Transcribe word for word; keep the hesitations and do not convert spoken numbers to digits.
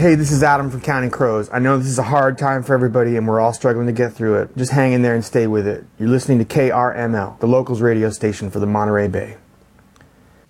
Hey, this is Adam from Counting Crows. I know this is a hard time for everybody and we're all struggling to get through it. Just hang in there and stay with it. You're listening to K R M L, the locals radio station for the Monterey Bay.